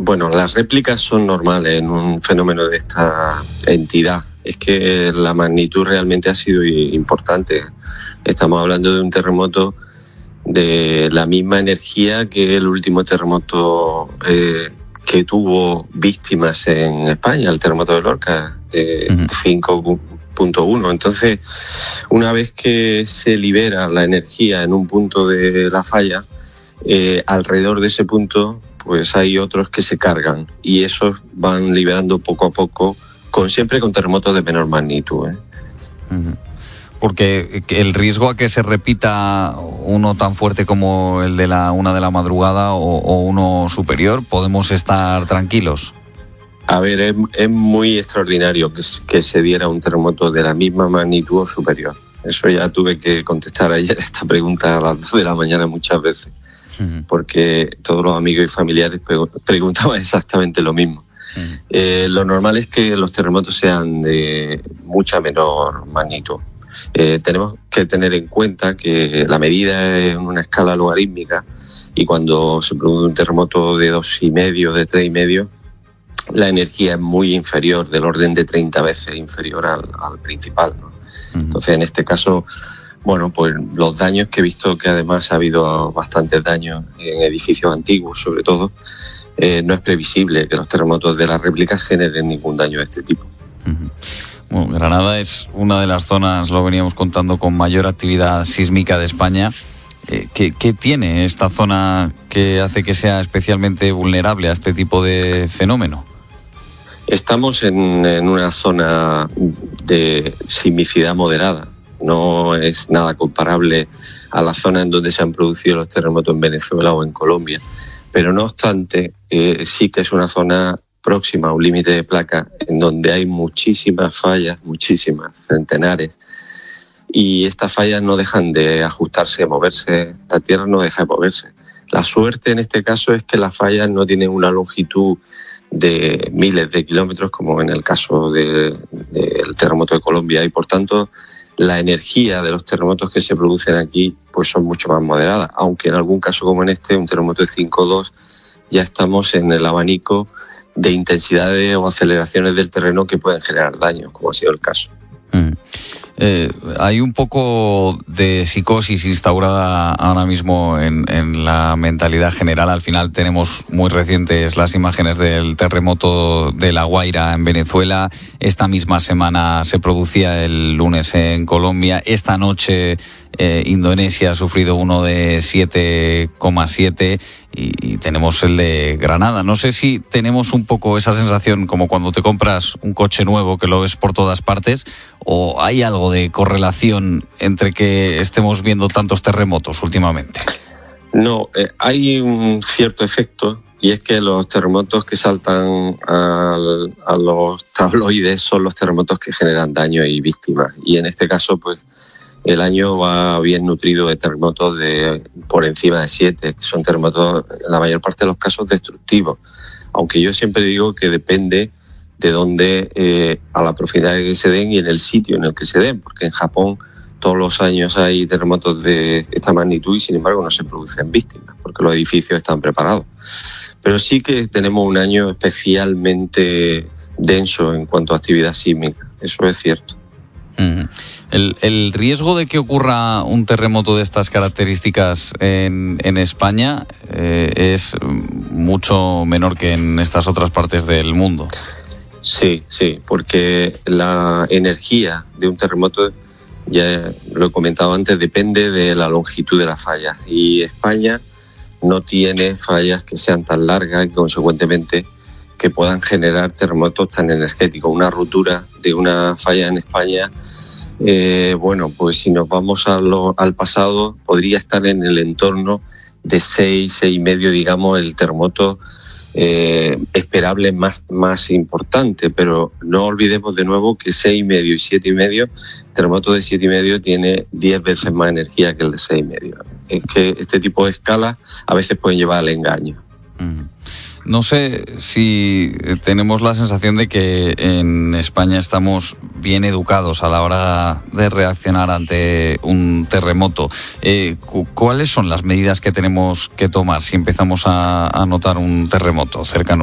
Bueno, las réplicas son normales en un fenómeno de esta entidad. Es que la magnitud realmente ha sido importante. Estamos hablando de un terremoto de la misma energía que el último terremoto que tuvo víctimas en España, el terremoto de Lorca, de 5.1. Entonces, una vez que se libera la energía en un punto de la falla, alrededor de ese punto pues hay otros que se cargan y esos van liberando poco a poco, siempre con terremotos de menor magnitud. Porque el riesgo a que se repita uno tan fuerte como el de la 1 de la madrugada o uno superior, ¿podemos estar tranquilos? A ver, es muy extraordinario que se diera un terremoto de la misma magnitud o superior. Eso ya tuve que contestar ayer esta pregunta a las 2 de la mañana muchas veces, porque todos los amigos y familiares preguntaban exactamente lo mismo. Lo normal es que los terremotos sean de mucha menor magnitud. Tenemos que tener en cuenta que la medida es en una escala logarítmica y cuando se produce un terremoto de 2,5, de 3,5, la energía es muy inferior, del orden de 30 veces inferior al principal, ¿no? Entonces, en este caso, bueno, pues los daños que he visto, que además ha habido bastantes daños en edificios antiguos, sobre todo, no es previsible que los terremotos de las réplicas generen ningún daño de este tipo. Bueno, Granada es una de las zonas, lo veníamos contando, con mayor actividad sísmica de España. ¿Qué tiene esta zona que hace que sea especialmente vulnerable a este tipo de fenómeno? Estamos en una zona de sismicidad moderada. No es nada comparable a la zona en donde se han producido los terremotos en Venezuela o en Colombia. Pero no obstante, sí que es una zona próxima a un límite de placa en donde hay muchísimas fallas, muchísimas, centenares. Y estas fallas no dejan de ajustarse, moverse. La Tierra no deja de moverse. La suerte en este caso es que las fallas no tienen una longitud de miles de kilómetros, como en el caso del terremoto de Colombia, y por tanto la energía de los terremotos que se producen aquí pues son mucho más moderadas, aunque en algún caso como en este, un terremoto de 5,2, ya estamos en el abanico de intensidades o aceleraciones del terreno que pueden generar daños, como ha sido el caso. Hay un poco de psicosis instaurada ahora mismo en la mentalidad general. Al final tenemos muy recientes las imágenes del terremoto de La Guaira en Venezuela. Esta misma semana se producía el lunes en Colombia. Esta noche Indonesia ha sufrido uno de 7,7 y tenemos el de Granada. No sé si tenemos un poco esa sensación como cuando te compras un coche nuevo que lo ves por todas partes, o hay algo de correlación entre que estemos viendo tantos terremotos últimamente. No, hay un cierto efecto, y es que los terremotos que saltan a los tabloides son los terremotos que generan daño y víctimas, y en este caso pues el año va bien nutrido de terremotos de por encima de 7, que son terremotos en la mayor parte de los casos destructivos, aunque yo siempre digo que depende de dónde, a la profundidad que se den y en el sitio en el que se den, porque en Japón todos los años hay terremotos de esta magnitud y sin embargo no se producen víctimas, porque los edificios están preparados. Pero sí que tenemos un año especialmente denso en cuanto a actividad sísmica, eso es cierto. El riesgo de que ocurra un terremoto de estas características en España es mucho menor que en estas otras partes del mundo. Sí, porque la energía de un terremoto, ya lo he comentado antes, depende de la longitud de la falla. Y España no tiene fallas que sean tan largas y consecuentemente que puedan generar terremotos tan energéticos. Una ruptura de una falla en España, bueno, pues si nos vamos al pasado, podría estar en el entorno de 6,5, digamos, el terremoto esperable más importante, pero no olvidemos de nuevo que 6,5 y 7,5, terremoto de 7,5 tiene 10 veces más energía que el de 6,5. Es que este tipo de escalas a veces pueden llevar al engaño. No sé si tenemos la sensación de que en España estamos bien educados a la hora de reaccionar ante un terremoto. ¿Cuáles son las medidas que tenemos que tomar si empezamos a notar un terremoto cercano?